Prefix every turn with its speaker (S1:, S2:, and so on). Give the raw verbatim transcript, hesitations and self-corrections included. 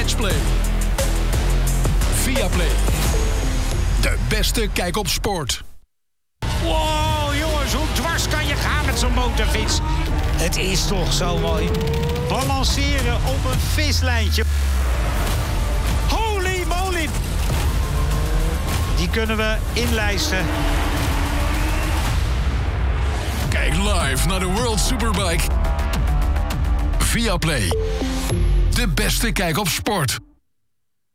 S1: Matchplay. Viaplay. De beste kijk op sport.
S2: Wow, jongens, hoe dwars kan je gaan met zo'n motorfiets? Het is toch zo mooi. Balanceren op een vislijntje. Holy moly! Die kunnen we inlijsten.
S1: Kijk live naar de World Superbike. Viaplay. De beste kijk op sport.